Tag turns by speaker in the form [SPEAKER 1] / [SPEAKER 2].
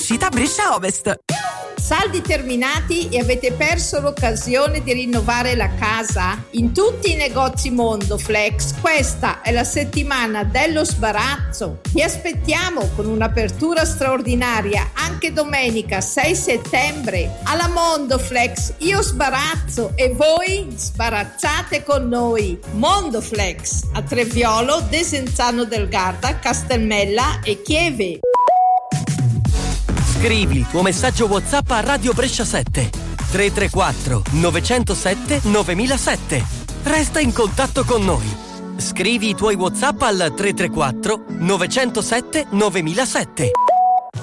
[SPEAKER 1] uscita Brescia Ovest.
[SPEAKER 2] Saldi terminati e avete perso l'occasione di rinnovare la casa? In tutti i negozi Mondoflex questa è la settimana dello sbarazzo. Vi aspettiamo con un'apertura straordinaria anche domenica 6 settembre. Alla Mondoflex io sbarazzo e voi sbarazzate con noi. Mondoflex a Treviolo, Desenzano del Garda, Castelmella e Chieve.
[SPEAKER 3] Scrivi il tuo messaggio WhatsApp a Radio Brescia 7 334 907 9007. Resta in contatto con noi. Scrivi i tuoi WhatsApp al 334 907 9007.